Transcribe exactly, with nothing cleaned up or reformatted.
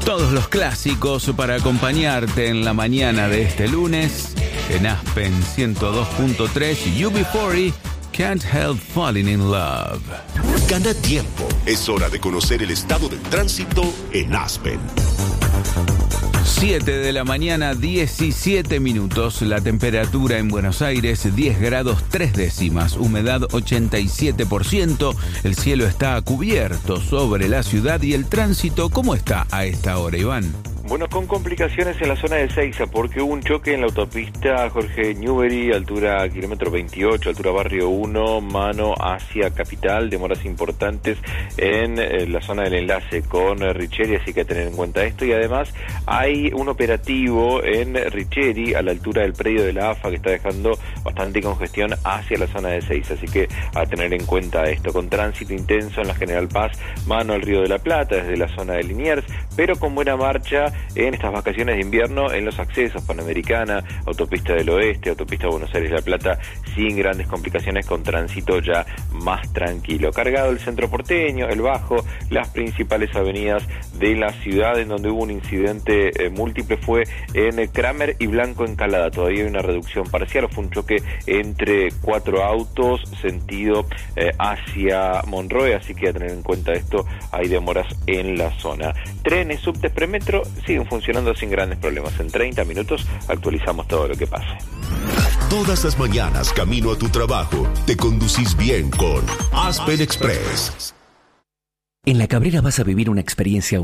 Todos los clásicos para acompañarte en la mañana de este lunes. En Aspen ciento dos punto tres, U B cuarenta, Can't Help Falling in Love. Gana tiempo. Es hora de conocer el estado del tránsito en Aspen. siete de la mañana, diecisiete minutos. La temperatura en Buenos Aires, diez grados tres décimas. Humedad ochenta y siete por ciento. El cielo está cubierto sobre la ciudad y el tránsito, ¿cómo está a esta hora, Iván? Bueno, con complicaciones en la zona de Seiza, porque hubo un choque en la autopista Jorge Newbery, altura kilómetro veintiocho, altura barrio uno, mano hacia Capital, demoras importantes en eh, la zona del enlace con eh, Richeri, así que hay que tener en cuenta esto. Y además hay un operativo en Richeri, a la altura del predio de la A F A, que está dejando bastante congestión hacia la zona de Seiza, así que a tener en cuenta esto, con tránsito intenso en la General Paz, mano al Río de la Plata, desde la zona de Liniers, pero con buena marcha en estas vacaciones de invierno en los accesos Panamericana, Autopista del Oeste, Autopista Buenos Aires-La Plata, sin grandes complicaciones, con tránsito ya más tranquilo. Cargado el centro porteño, el Bajo, las principales avenidas de la ciudad. En donde hubo un incidente eh, múltiple fue en Kramer y Blanco Encalada. Todavía hay una reducción parcial, o fue un choque entre cuatro autos, sentido eh, hacia Monroe, así que a tener en cuenta esto, hay demoras en la zona. Trenes, subtes, premetro siguen funcionando sin grandes problemas. En treinta minutos actualizamos todo lo que pase. Todas las mañanas, camino a tu trabajo, te conducís bien con Aspen Express. En La Cabrera vas a vivir una experiencia